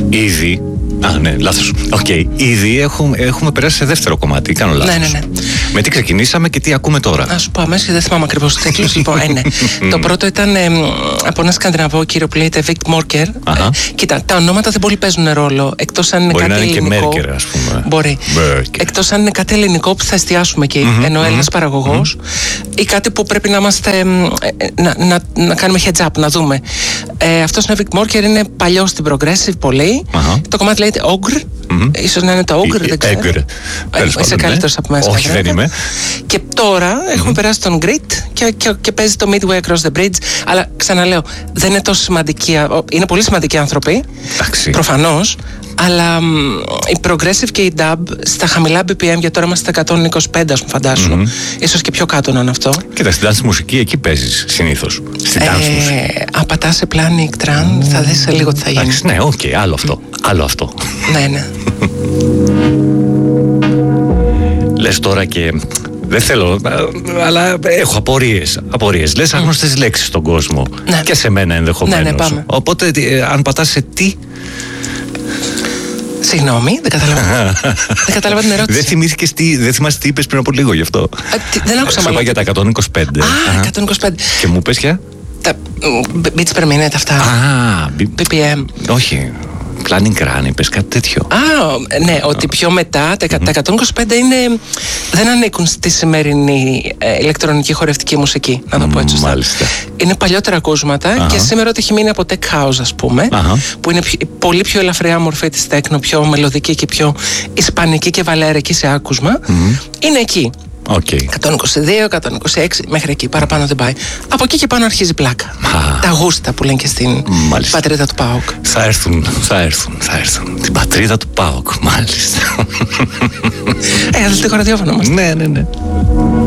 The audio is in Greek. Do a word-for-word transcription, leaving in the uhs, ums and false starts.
Ήδη. Α, ναι, λάθος. Οκ. Okay. Ήδη έχουμε, έχουμε περάσει σε δεύτερο κομμάτι. Κάνω λάθος. Ναι, ναι, ναι. Με τι ξεκινήσαμε και τι ακούμε τώρα. Να σου πω αμέσως, δεν θυμάμαι ακριβώς τους τίτλους. Λοιπόν, ε, ναι. Το πρώτο ήταν ε, από ένα σκανδιναβό κύριο που λέγεται Vic Morker. Ε, κοίτα, τα ονόματα δεν πολύ παίζουν ρόλο. Εκτός αν είναι μπορεί κάτι να είναι ελληνικό. και Μέρκερ, ας πούμε. Μπορεί. Εκτός αν είναι κάτι ελληνικό που θα εστιάσουμε εκεί, mm-hmm, ενώ Έλληνας mm-hmm, παραγωγός, mm-hmm, ή κάτι που πρέπει να είμαστε. Ε, να, να, να κάνουμε heads up, να δούμε. Ε, αυτός είναι ο Vic Morker, είναι παλιό στην Progressive πολύ. Uh-huh. Το κομμάτι λέγεται Ogre. Mm-hmm. Ίσως να είναι το Ogre, δεν ξέρω. Ogre. Είσαι καλύτερος από μέσα. Όχι, δεν είμαι. Και τώρα mm-hmm, έχουμε περάσει τον Grit και, και, και παίζει το Midway Across the Bridge. Αλλά ξαναλέω, δεν είναι τόσο σημαντική. Είναι πολύ σημαντικοί άνθρωποι. Προφανώς. Αλλά η Progressive και η Dub στα χαμηλά μπι πι εμ, για τώρα είμαστε στα εκατόν είκοσι πέντε, ας μου φαντάσου. Mm-hmm. Ίσως και πιο κάτω να είναι αυτό. Κοίτα, στην dance μουσική εκεί παίζεις συνήθως. Στην dance ε, μουσική. Αν πατάς σε Planic Tran, θα δεις σε λίγο τι θα γίνει. Εντάξει, ναι, οκ, okay, άλλο αυτό. Άλλο αυτό. Ναι, ναι. Λες τώρα και. Δεν θέλω, αλλά έχω απορίες. απορίες. Λες άγνωστες mm. λέξεις στον κόσμο. Ναι. Και σε μένα ενδεχομένως. Ναι, ναι, πάμε. Οπότε, αν πατάς σε τι. Συγγνώμη, δεν κατάλαβα. δεν κατάλαβα την ερώτηση. Δεν θυμήθηκες τι, δεν θυμάσαι τι είπες πριν από λίγο γι' αυτό. Α, τι, δεν άκουσα μάλλον. Σου για τα εκατόν είκοσι πέντε. Α, εκατόν είκοσι πέντε. Και μου πες πια. Τα beats per minute αυτά. Α, μπι πι εμ. Όχι. Planning Run, είπες κάτι τέτοιο. Α, ναι, ότι πιο μετά τα, mm-hmm, τα εκατόν είκοσι πέντε είναι, δεν ανήκουν στη σημερινή ε, ηλεκτρονική χορευτική μουσική, να το πω έτσι. Μάλιστα. Είναι παλιότερα ακούσματα uh-huh, και σήμερα ό,τι έχει μείνει από tech house, ας πούμε, uh-huh, που είναι πιο, πολύ πιο ελαφριά μορφή της τέκνο, πιο μελωδική και πιο ισπανική και βαλερική σε άκουσμα, mm-hmm, είναι εκεί. Okay. εκατόν είκοσι δύο, εκατόν είκοσι έξι, μέχρι εκεί, παραπάνω δεν πάει. Από εκεί και πάνω αρχίζει πλάκα. Ah. Τα γούστα που λένε και στην μάλιστα, πατρίδα του ΠΑΟΚ. Θα έρθουν, θα έρθουν, θα έρθουν. Την πατρίδα του ΠΑΟΚ, μάλιστα. Ε, αδελφικό ραδιόφωνο μας. Ναι, ναι, ναι.